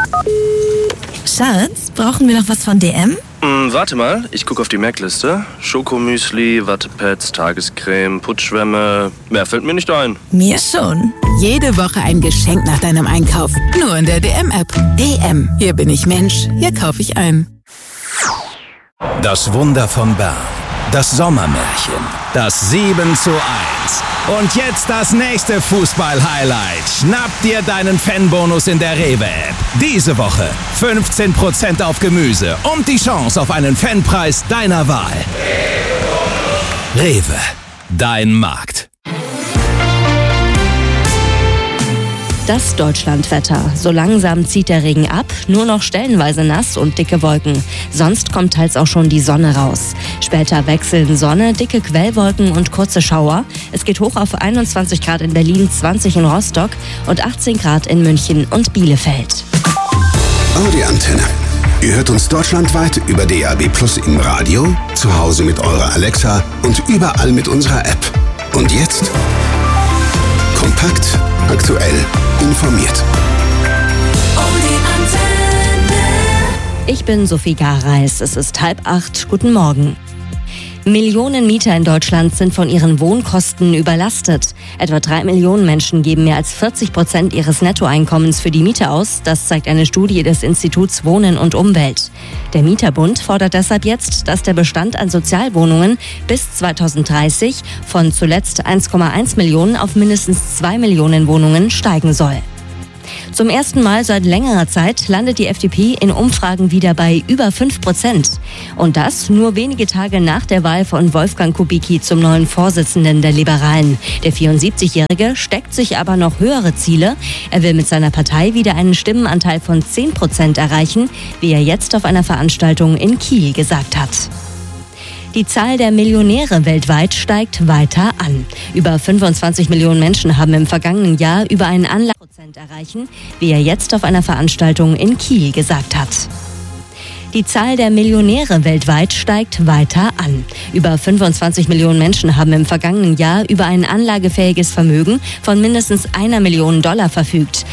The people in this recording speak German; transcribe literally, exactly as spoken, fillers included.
Schatz, brauchen wir noch was von D M? Hm, warte mal, ich gucke auf die Merkliste. Schokomüsli, Wattepads, Tagescreme, Putzschwämme. Mehr fällt mir nicht ein. Mir schon. Jede Woche ein Geschenk nach deinem Einkauf. Nur in der D M-App. D M. Hier bin ich Mensch. Hier kaufe ich ein. Das Wunder von Bern. Das Sommermärchen. Das sieben zu eins. Und jetzt das nächste Fußball-Highlight. Schnapp dir deinen Fanbonus in der Rewe-App. Diese Woche fünfzehn Prozent auf Gemüse und die Chance auf einen Fanpreis deiner Wahl. Rewe, dein Markt. Das Deutschlandwetter. So langsam zieht der Regen ab, nur noch stellenweise nass und dicke Wolken. Sonst kommt teils auch schon die Sonne raus. Später wechseln Sonne, dicke Quellwolken und kurze Schauer. Es geht hoch auf einundzwanzig Grad in Berlin, zwanzig in Rostock und achtzehn Grad in München und Bielefeld. Audi Antenne. Ihr hört uns deutschlandweit über D A B Plus im Radio, zu Hause mit eurer Alexa und überall mit unserer App. Und jetzt kompakt, aktuell, informiert. Ich bin Sophie Gareis. Es ist halb acht. Guten Morgen. Millionen Mieter in Deutschland sind von ihren Wohnkosten überlastet. Etwa drei Millionen Menschen geben mehr als vierzig Prozent ihres Nettoeinkommens für die Miete aus. Das zeigt eine Studie des Instituts Wohnen und Umwelt. Der Mieterbund fordert deshalb jetzt, dass der Bestand an Sozialwohnungen bis zweitausenddreißig von zuletzt eins Komma eins Millionen auf mindestens zwei Millionen Wohnungen steigen soll. Zum ersten Mal seit längerer Zeit landet die F D P in Umfragen wieder bei über fünf Prozent. Und das nur wenige Tage nach der Wahl von Wolfgang Kubicki zum neuen Vorsitzenden der Liberalen. Der vierundsiebzigjährige steckt sich aber noch höhere Ziele. Er will mit seiner Partei wieder einen Stimmenanteil von zehn Prozent erreichen, wie er jetzt auf einer Veranstaltung in Kiel gesagt hat. Die Zahl der Millionäre weltweit steigt weiter an. Über fünfundzwanzig Millionen Menschen haben im vergangenen Jahr über einen Anlageprozent erreichen, wie er jetzt auf einer Veranstaltung in Kiel gesagt hat. Die Zahl der Millionäre weltweit steigt weiter an. Über fünfundzwanzig Millionen Menschen haben im vergangenen Jahr über ein anlagefähiges Vermögen von mindestens einer Million Dollar verfügt.